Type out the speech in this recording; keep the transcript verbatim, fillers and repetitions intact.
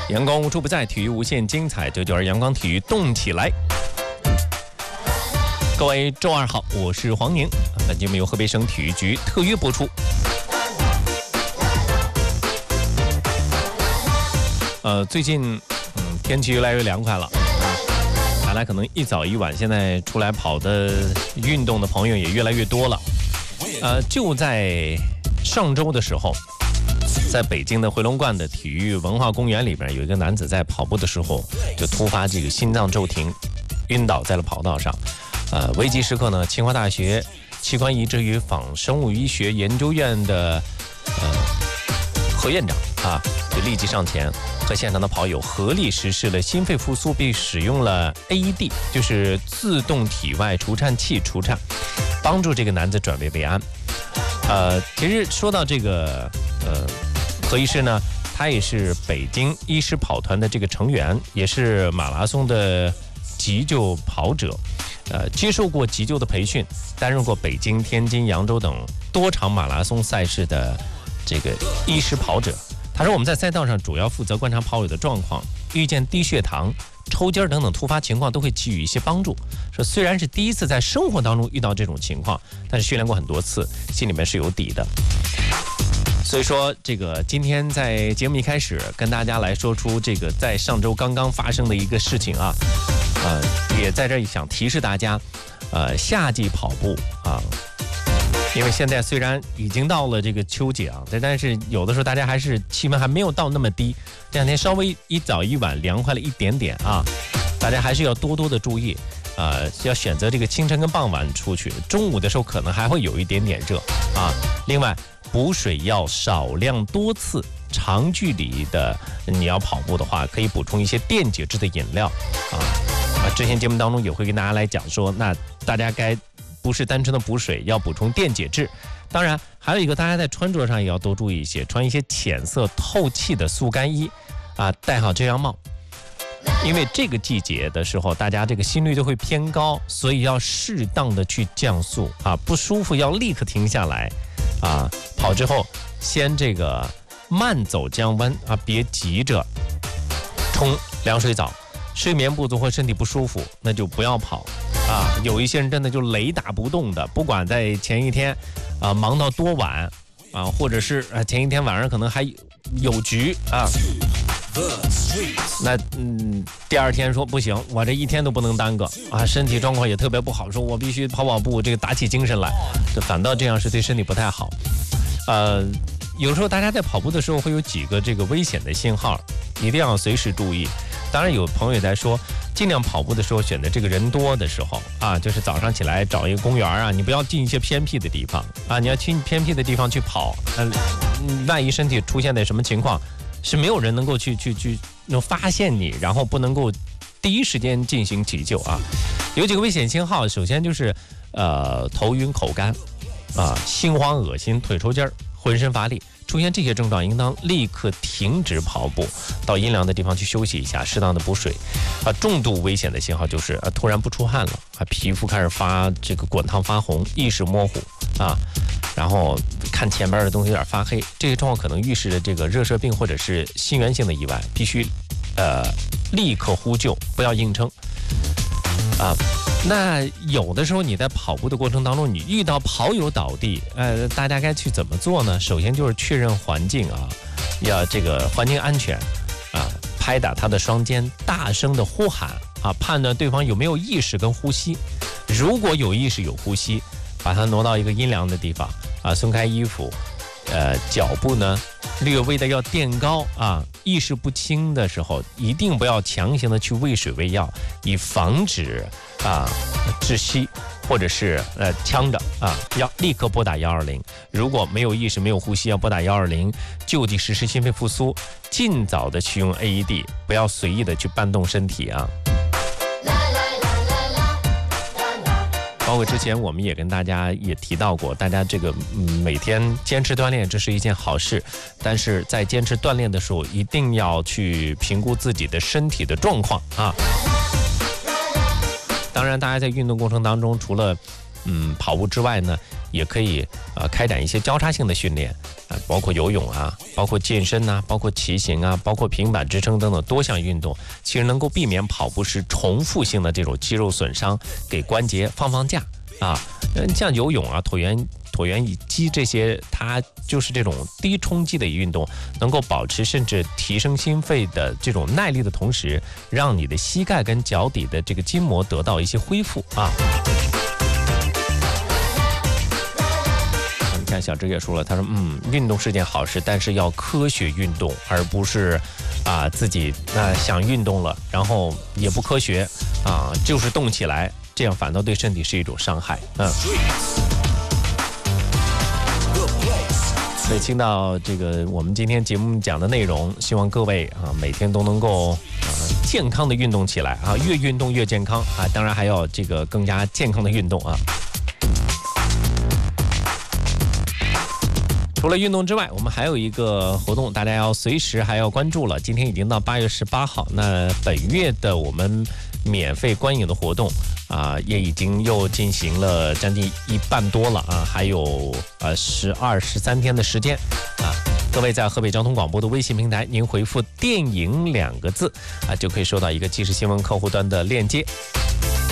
阳光无处不在，体育无限精彩，这就是阳光体育动起来。各位周二好，我是黄宁。本节目由河北省体育局特约播出。呃，最近嗯天气越来越凉快了，看来可能一早一晚，现在出来跑的运动的朋友也越来越多了。呃，就在上周的时候，在北京的回龙观的体育文化公园里边，有一个男子在跑步的时候就突发这个心脏骤停，晕倒在了跑道上。呃，危急时刻呢，清华大学器官移植与仿生物医学研究院的呃何院长啊，就立即上前和现场的跑友合力实施了心肺复苏，并使用了 A E D， 就是自动体外除颤器除颤，帮助这个男子转危为安。呃，其实说到这个呃何医师呢，他也是北京医师跑团的这个成员，也是马拉松的急救跑者，呃，接受过急救的培训，担任过北京、天津、扬州等多场马拉松赛事的这个医师跑者。他说，我们在赛道上主要负责观察跑友的状况，遇见低血糖、抽筋等等突发情况都会给予一些帮助。说虽然是第一次在生活当中遇到这种情况，但是训练过很多次，心里面是有底的。所以说，这个今天在节目一开始跟大家来说出这个在上周刚刚发生的一个事情啊，呃，也在这里想提示大家，呃，夏季跑步啊，因为现在虽然已经到了这个秋季啊，但是有的时候大家还是气温还没有到那么低，这两天稍微一早一晚凉快了一点点啊，大家还是要多多的注意，呃，要选择这个清晨跟傍晚出去，中午的时候可能还会有一点点热啊。另外，补水要少量多次，长距离的你要跑步的话，可以补充一些电解质的饮料啊。啊，之前节目当中也会跟大家来讲说，那大家该不是单纯的补水，要补充电解质。当然，还有一个大家在穿着上也要多注意一些，穿一些浅色透气的速干衣啊，戴好遮阳帽。因为这个季节的时候，大家这个心率都会偏高，所以要适当的去降速啊，不舒服要立刻停下来啊。跑之后先这个慢走降温啊，别急着冲凉水澡。睡眠不足或身体不舒服，那就不要跑啊。有一些人真的就雷打不动的，不管在前一天啊忙到多晚啊，或者是啊前一天晚上可能还有局啊，那嗯第二天说不行，我这一天都不能耽搁啊，身体状况也特别不好，说我必须跑跑步，这个打起精神来，这反倒这样是对身体不太好。呃，有时候大家在跑步的时候会有几个这个危险的信号，一定要随时注意。当然有朋友也在说，尽量跑步的时候选择这个人多的时候啊，就是早上起来找一个公园啊，你不要进一些偏僻的地方啊，你要去偏僻的地方去跑，呃，万一身体出现点什么情况，是没有人能够去去去能发现你，然后不能够第一时间进行急救啊。有几个危险信号，首先就是呃头晕口干啊，心慌恶心，腿抽筋儿，浑身乏力。出现这些症状，应当立刻停止跑步，到阴凉的地方去休息一下，适当的补水。啊，重度危险的信号就是啊，突然不出汗了，啊，皮肤开始发这个滚烫发红，意识模糊啊，然后看前边的东西有点发黑，这些状况可能预示着这个热射病或者是心源性的意外，必须呃立刻呼救，不要硬撑啊。那有的时候你在跑步的过程当中，你遇到跑友倒地，呃，大家该去怎么做呢？首先就是确认环境啊，要这个环境安全啊，拍打他的双肩，大声的呼喊啊，判断对方有没有意识跟呼吸。如果有意识有呼吸，把他挪到一个阴凉的地方啊，松开衣服，呃，脚步呢略微的要垫高啊，意识不清的时候，一定不要强行的去喂水喂药，以防止啊窒息或者是呃呛着啊，要立刻拨打一二零。如果没有意识没有呼吸，要拨打一二零，就地实施心肺复苏，尽早的去用 A E D， 不要随意的去搬动身体啊。包括之前我们也跟大家也提到过，大家这个、嗯、每天坚持锻炼，这是一件好事，但是在坚持锻炼的时候，一定要去评估自己的身体的状况啊。当然，大家在运动过程当中，除了嗯跑步之外呢， 也可以呃开展一些交叉性的训练啊，包括游泳啊，包括健身啊，包括骑行啊，包括平板支撑等等多项运动，其实能够避免跑步时重复性的这种肌肉损伤，给关节放放假啊。嗯，像游泳啊、椭圆椭圆机这些，它就是这种低冲击的运动，能够保持甚至提升心肺的这种耐力的同时，让你的膝盖跟脚底的这个筋膜得到一些恢复啊。你看小芝也说了，他说嗯，运动是件好事，但是要科学运动，而不是啊自己那、呃、想运动了，然后也不科学啊，就是动起来，这样反倒对身体是一种伤害。嗯。所以听到这个我们今天节目讲的内容，希望各位啊每天都能够啊健康的运动起来啊，越运动越健康啊，当然还要这个更加健康的运动啊。除了运动之外，我们还有一个活动，大家要随时还要关注了。今天已经到八月十八号，那本月的我们免费观影的活动啊，也已经又进行了将近一半多了啊，还有呃十二十三天的时间啊。各位在河北交通广播的微信平台，您回复“电影”两个字啊，就可以收到一个即时新闻客户端的链接。